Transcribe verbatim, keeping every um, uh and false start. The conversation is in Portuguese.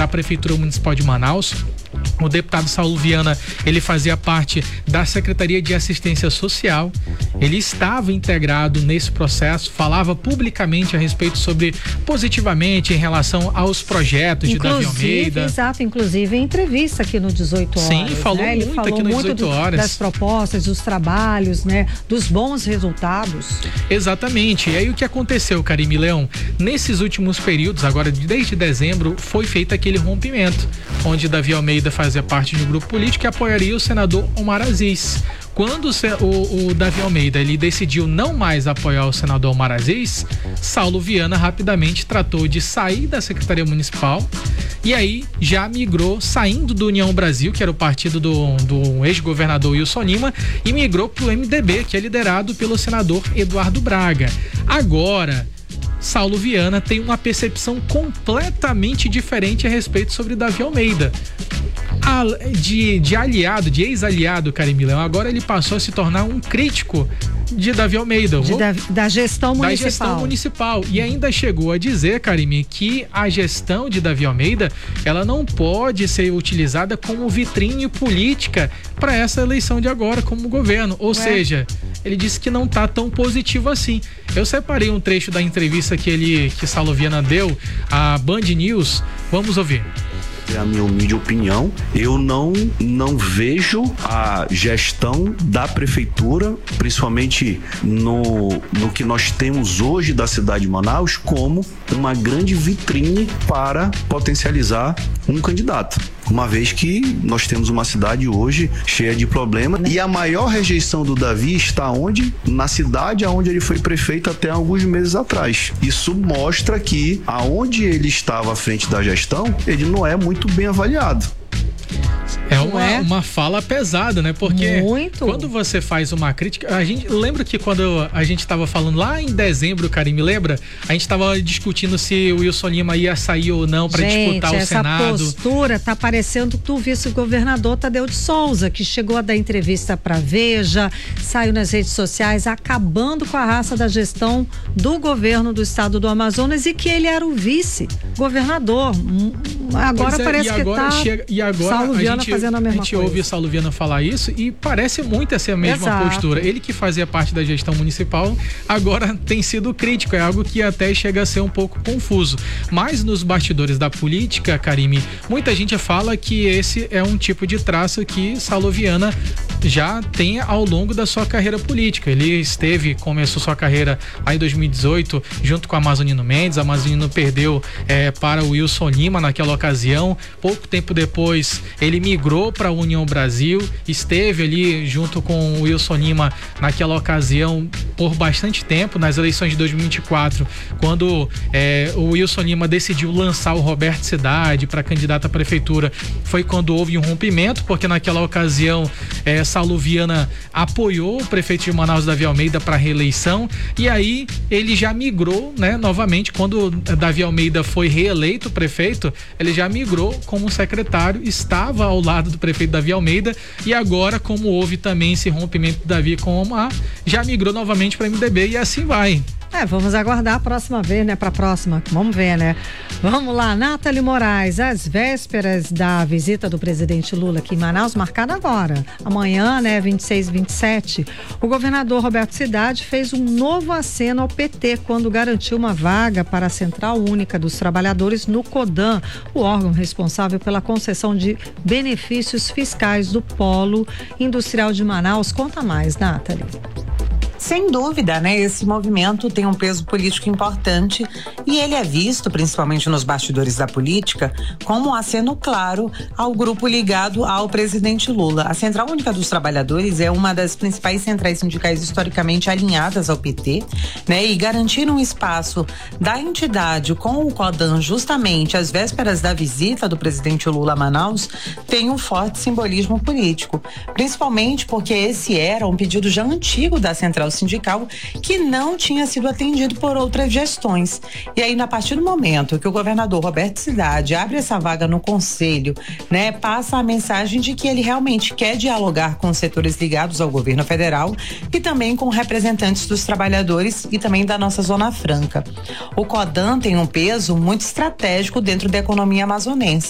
da Prefeitura Municipal de Manaus. O deputado Saulo Viana, ele fazia parte da Secretaria de Assistência Social, ele estava integrado nesse processo, falava publicamente a respeito sobre, positivamente, em relação aos projetos de Davi Almeida. Exato, inclusive em entrevista aqui no dezoito horas. Sim, falou né? Ele muito falou aqui no muito dezoito horas. Das propostas, dos trabalhos, né? Dos bons resultados. Exatamente, e aí o que aconteceu, Karime Leão? Nesses últimos períodos, agora desde dezembro, foi feito aquele rompimento, onde Davi Almeida fazia parte de um grupo político que apoiaria o senador Omar Aziz. Quando o, o, o Davi Almeida ele decidiu não mais apoiar o senador Omar Aziz, Saulo Viana rapidamente tratou de sair da Secretaria Municipal e aí já migrou, saindo do União Brasil, que era o partido do, do ex-governador Wilson Lima, e migrou para o M D B, que é liderado pelo senador Eduardo Braga. Agora, Saulo Viana tem uma percepção completamente diferente a respeito sobre Davi Almeida. De, de aliado, de ex-aliado, Karime Leão, agora ele passou a se tornar um crítico de Davi Almeida. De, da, da gestão municipal. Da gestão municipal. E ainda chegou a dizer, Karime, que a gestão de Davi Almeida, ela não pode ser utilizada como vitrine política para essa eleição de agora como governo. Ou Ué. seja, ele disse que não está tão positivo assim. Eu separei um trecho da entrevista que ele, que Saulo Viana deu à Band News. Vamos ouvir. É a minha humilde opinião, eu não, não vejo a gestão da prefeitura, principalmente no, no que nós temos hoje da cidade de Manaus, como uma grande vitrine para potencializar um candidato. Uma vez que nós temos uma cidade hoje cheia de problemas e a maior rejeição do Davi está onde? Na cidade onde ele foi prefeito até alguns meses atrás. Isso mostra que aonde ele estava à frente da gestão, ele não é muito bem avaliado. É uma, é uma fala pesada, né? Porque Muito. Quando você faz uma crítica, a gente lembra que quando a gente estava falando lá em dezembro, Karime, lembra? A gente estava discutindo se o Wilson Lima ia sair ou não para disputar o essa Senado. Essa postura tá parecendo do vice-governador Tadeu de Souza, que chegou a dar entrevista para Veja, saiu nas redes sociais acabando com a raça da gestão do governo do estado do Amazonas e que ele era o vice-governador. Agora é, parece e agora que tá chega, e agora Saulo Viana a gente, fazendo a mesma a gente coisa. ouve o Saulo Viana falar isso e parece muito essa mesma Exato. postura. Ele que fazia parte da gestão municipal agora tem sido crítico, é algo que até chega a ser um pouco confuso. Mas nos bastidores da política, Karime, muita gente fala que esse é um tipo de traço que Saulo Viana já tem ao longo da sua carreira política. Ele esteve, começou sua carreira lá em dois mil e dezoito junto com a Amazonino Mendes. A Amazonino perdeu é, para o Wilson Lima naquela ocasião. Pouco tempo depois ele migrou para a União Brasil, esteve ali junto com o Wilson Lima naquela ocasião por bastante tempo, nas eleições de dois mil e vinte e quatro, quando é, o Wilson Lima decidiu lançar o Roberto Cidade para candidato à prefeitura. Foi quando houve um rompimento, porque naquela ocasião é, Saulo Viana apoiou o prefeito de Manaus, Davi Almeida, para reeleição, e aí ele já migrou, né, novamente, quando Davi Almeida foi reeleito prefeito, ele já migrou como secretário, estava ao lado do prefeito Davi Almeida, e agora, como houve também esse rompimento do Davi com o Omar, já migrou novamente para M D B e assim vai. É, vamos aguardar a próxima vez, né? Pra próxima. Vamos ver, né? Vamos lá, Nathalie Moraes, às vésperas da visita do presidente Lula aqui em Manaus, marcada agora. Amanhã, né? vinte e seis e vinte e sete, o governador Roberto Cidade fez um novo aceno ao P T quando garantiu uma vaga para a Central Única dos Trabalhadores no CODAN, o órgão responsável pela concessão de benefícios fiscais do Polo Industrial de Manaus. Conta mais, Nathalie. Sem dúvida, né? Esse movimento tem um peso político importante e ele é visto, principalmente nos bastidores da política, como um aceno claro ao grupo ligado ao presidente Lula. A Central Única dos Trabalhadores é uma das principais centrais sindicais historicamente alinhadas ao P T, né? E garantir um espaço da entidade com o CODAN justamente às vésperas da visita do presidente Lula a Manaus tem um forte simbolismo político, principalmente porque esse era um pedido já antigo da Central Sindical que não tinha sido atendido por outras gestões. E aí, a partir do momento que o governador Roberto Cidade abre essa vaga no conselho, né, passa a mensagem de que ele realmente quer dialogar com os setores ligados ao governo federal e também com representantes dos trabalhadores e também da nossa Zona Franca. O CODAN tem um peso muito estratégico dentro da economia amazonense.